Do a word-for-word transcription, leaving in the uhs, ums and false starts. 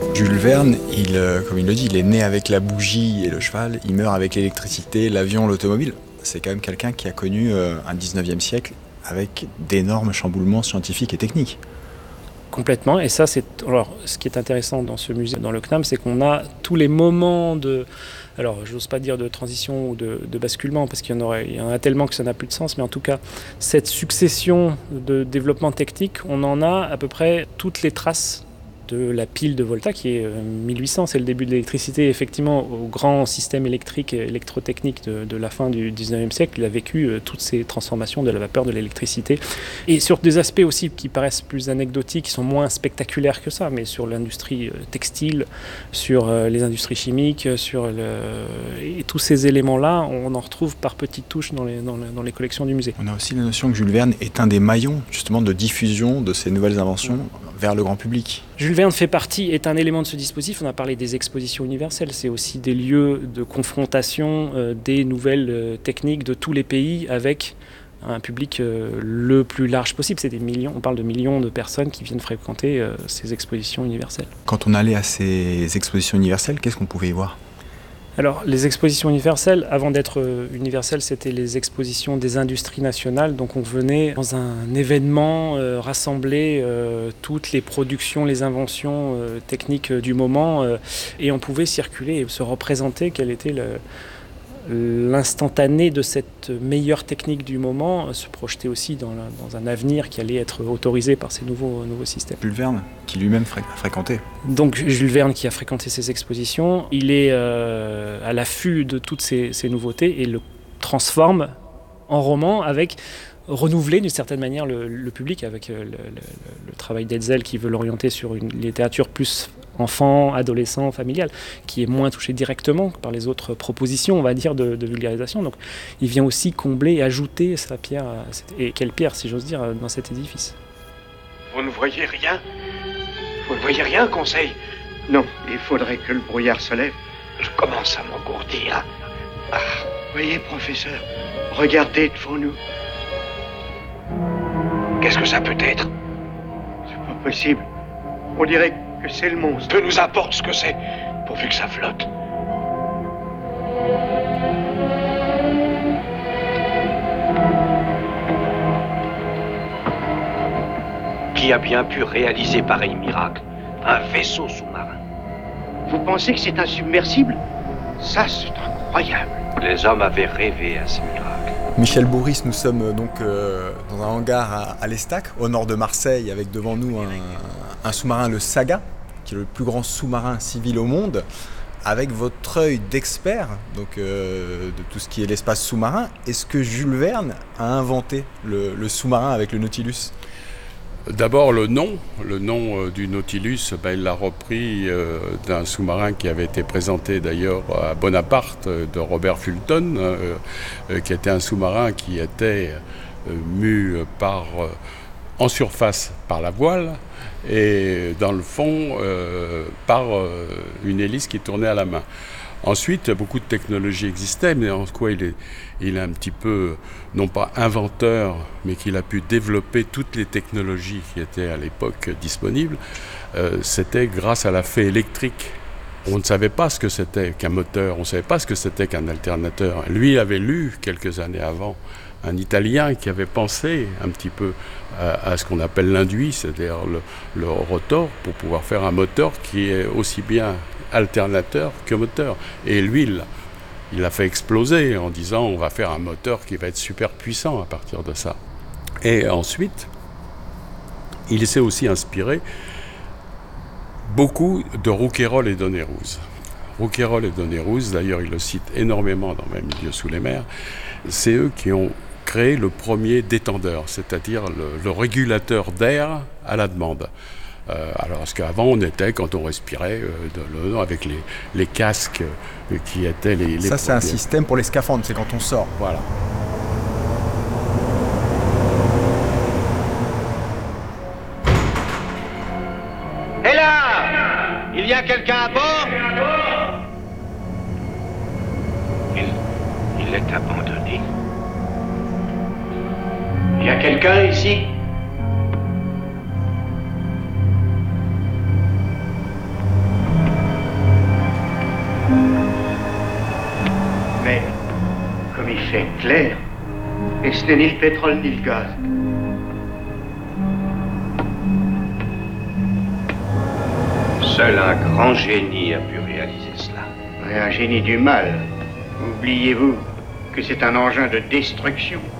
Jules Verne, il, euh, comme il le dit, il est né avec la bougie et le cheval, il meurt avec l'électricité, l'avion, l'automobile. C'est quand même quelqu'un qui a connu euh, un dix-neuvième siècle avec d'énormes chamboulements scientifiques et techniques. Complètement, et ça c'est alors ce qui est intéressant dans ce musée, dans le C N A M, c'est qu'on a tous les moments de, alors j'ose pas dire de transition ou de, de basculement parce qu'il y en aurait, il y en a tellement que ça n'a plus de sens, mais en tout cas cette succession de développement technique, on en a à peu près toutes les traces de la pile de Volta qui est mille huit cents, c'est le début de l'électricité. Effectivement, au grand système électrique et électrotechnique de, de la fin du dix-neuvième siècle, il a vécu euh, toutes ces transformations de la vapeur, de l'électricité. Et sur des aspects aussi qui paraissent plus anecdotiques, qui sont moins spectaculaires que ça, mais sur l'industrie textile, sur euh, les industries chimiques, sur le... et tous ces éléments-là, on en retrouve par petites touches dans les, dans, les, dans les collections du musée. On a aussi la notion que Jules Verne est un des maillons justement de diffusion de ces nouvelles inventions vers le grand public. Jules Verne fait partie, est un élément de ce dispositif. On a parlé des expositions universelles, c'est aussi des lieux de confrontation euh, des nouvelles euh, techniques de tous les pays avec un public euh, le plus large possible. C'est des millions, on parle de millions de personnes qui viennent fréquenter euh, ces expositions universelles. Quand on allait à ces expositions universelles, qu'est-ce qu'on pouvait y voir ? Alors, les expositions universelles, avant d'être universelles, c'était les expositions des industries nationales. Donc, on venait dans un événement euh, rassembler euh, toutes les productions, les inventions euh, techniques du moment, euh, et on pouvait circuler et se représenter quel était le, l'instantané de cette meilleure technique du moment, se projeter aussi dans, la, dans un avenir qui allait être autorisé par ces nouveaux, nouveaux systèmes. Jules Verne, qui lui-même fré- fréquentait. Donc Jules Verne qui a fréquenté ces expositions, il est euh, à l'affût de toutes ces, ces nouveautés et le transforme en roman avec renouveler d'une certaine manière le, le public avec le, le, le travail d'Hetzel qui veut l'orienter sur une littérature plus enfant, adolescent, familial, qui est moins touché directement par les autres propositions, on va dire, de, de vulgarisation. Donc il vient aussi combler et ajouter sa pierre, à cette, et quelle pierre, si j'ose dire, dans cet édifice. Vous ne voyez rien ? Vous ne voyez rien, Conseil ? Non, il faudrait que le brouillard se lève. Je commence à m'engourdir. Ah, voyez, professeur, regardez devant nous. Qu'est-ce que ça peut être ? C'est pas possible. On dirait que c'est le monstre. Peu nous importe ce que c'est, pourvu que ça flotte. Qui a bien pu réaliser pareil miracle ? Un vaisseau sous-marin. Vous pensez que c'est un submersible ? Ça, c'est incroyable. Les hommes avaient rêvé à ce miracle. Michel Bourris, nous sommes donc euh, dans un hangar à, à l'Estac, au nord de Marseille, avec devant nous un, un sous-marin, le Saga, qui est le plus grand sous-marin civil au monde. Avec votre œil d'expert, donc euh, de tout ce qui est l'espace sous-marin, est-ce que Jules Verne a inventé le, le sous-marin avec le Nautilus ? D'abord le nom, le nom euh, du Nautilus, ben, il l'a repris euh, d'un sous-marin qui avait été présenté d'ailleurs à Bonaparte euh, de Robert Fulton, euh, euh, qui était un sous-marin qui était euh, mu par, euh, en surface par la voile et dans le fond euh, par euh, une hélice qui tournait à la main. Ensuite, beaucoup de technologies existaient, mais en quoi il est, il est un petit peu, non pas inventeur, mais qu'il a pu développer toutes les technologies qui étaient à l'époque disponibles, euh, c'était grâce à la fée électrique. On ne savait pas ce que c'était qu'un moteur, on ne savait pas ce que c'était qu'un alternateur. Lui avait lu, quelques années avant, un Italien qui avait pensé un petit peu à, à ce qu'on appelle l'induit, c'est-à-dire le, le rotor, pour pouvoir faire un moteur qui est aussi bien alternateur que moteur. Et lui, il, il l'a fait exploser en disant on va faire un moteur qui va être super puissant à partir de ça. Et ensuite, il s'est aussi inspiré beaucoup de Rouquayrol et d'Honnay-Rose. Rouquayrol et d'Honnay-Rose, d'ailleurs il le cite énormément dans Même milieu sous les mers, c'est eux qui ont créé le premier détendeur, c'est-à-dire le, le régulateur d'air à la demande. Euh, alors, parce qu'avant, on était, quand on respirait, euh, de, le, avec les, les casques euh, qui étaient les... les Ça, c'est un système pour les scaphandres, c'est quand on sort. Voilà. Et là, il y a quelqu'un à bord ? Il, il est abandonné. Il y a quelqu'un ici ? Mais, comme il fait clair, et ce n'est ni le pétrole ni le gaz. Seul un grand génie a pu réaliser cela. Et un génie du mal. Oubliez-vous que c'est un engin de destruction.